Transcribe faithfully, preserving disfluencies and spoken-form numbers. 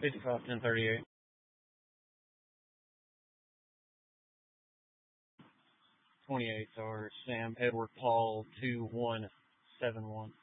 fifty-five ten thirty-eight. twenty-eight, sorry. Sam Edward Paul two one seven one.